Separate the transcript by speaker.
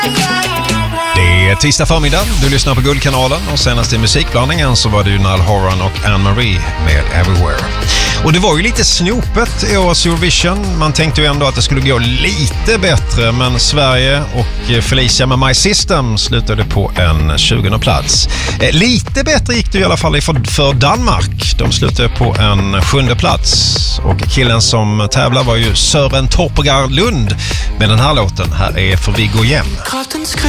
Speaker 1: Det är tisdag förmiddag, du lyssnar på Guldkanalen och senast i musikblandningen så var det ju Niall Horan och Anne-Marie med Everywhere. Och det var ju lite snopet i årets Eurovision, man tänkte ju ändå att det skulle gå lite bättre, men Sverige och Felicia med My System slutade på en 20:e plats. Lite bättre gick det i alla fall för Danmark, de slutade på en 7:e plats och killen som tävlar var ju Søren Torpegaard Lund med den här låten, här är För vi går hem.